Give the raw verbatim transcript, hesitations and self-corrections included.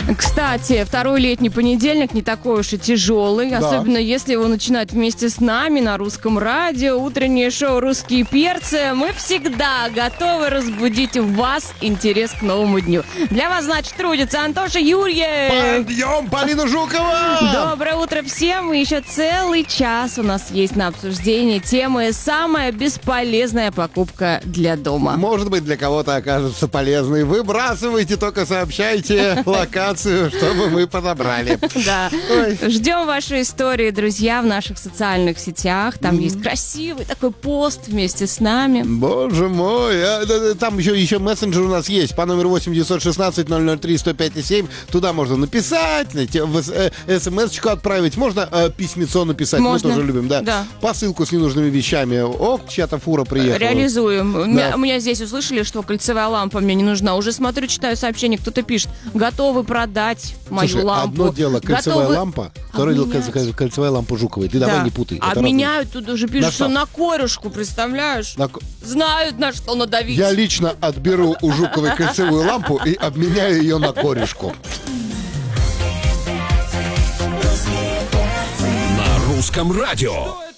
Кстати, второй летний понедельник не такой уж и тяжелый, Да. особенно если его начинать вместе с нами на русском радио. Утреннее шоу «Русские перцы». Мы всегда готовы разбудить в вас интерес к новому дню. Для вас, значит, трудится Антоша Юрьев. Подъем, Полина Жукова! Доброе утро всем. И еще целый час у нас есть на обсуждение темы «Самая бесполезная покупка для дома». Может быть, для кого-то окажется полезной. Выбрасывайте, только сообщайте локацию, чтобы мы подобрали. Да. Ой. Ждем ваши истории, друзья, в наших социальных сетях. Там есть красивый такой пост вместе с нами. Боже мой. А, да, да, там еще, еще мессенджер у нас есть по номеру восемь девятьсот шестнадцать ноль ноль три сто пять семь. Туда можно написать, знаете, в э, смс-очку отправить. Можно э, письмецо написать. Можно. Мы тоже любим, да. Да. Посылку с ненужными вещами. О, чья-то фура приехала. Реализуем. У меня, Да. у меня здесь услышали, что кольцевая лампа мне не нужна. Уже смотрю, читаю сообщение, кто-то пишет: готовы продать мою Слушай, лампу. одно дело кольцевая Готовы лампа, второе дело обменять. кольц- кольцевая лампа Жуковой. Ты давай Да. не путай. это Обменяют, тут уже пишут, На что что? на корюшку, представляешь? разные. На- Знают, на что надавить. Я лично отберу у Жуковой кольцевую лампу и обменяю ее на корешку. На русском радио.